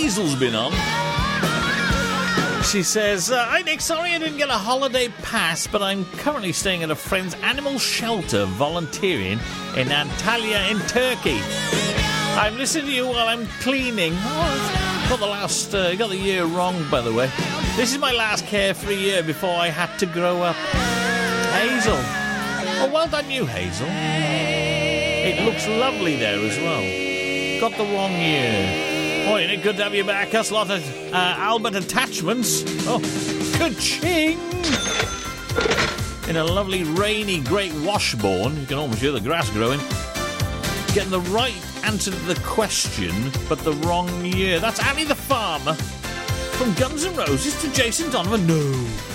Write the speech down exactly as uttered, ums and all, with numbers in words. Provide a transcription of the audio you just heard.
Hazel's been on. She says, uh, Hi Nick, sorry I didn't get a holiday pass, but I'm currently staying at a friend's animal shelter volunteering in Antalya in Turkey. I'm listening to you while I'm cleaning. Oh, got the last, uh, got the year wrong, by the way. This is my last carefree year before I had to grow up. Hazel. Oh, well done you, Hazel. It looks lovely there as well. Got the wrong year. Oh, isn't it good to have you back? Us lot of uh, Albert attachments. Oh, ka-ching! In a lovely rainy Great Washbourne. You can almost hear the grass growing. Getting the right answer to the question, but the wrong year. That's Annie the Farmer. From Guns N' Roses to Jason Donovan. No.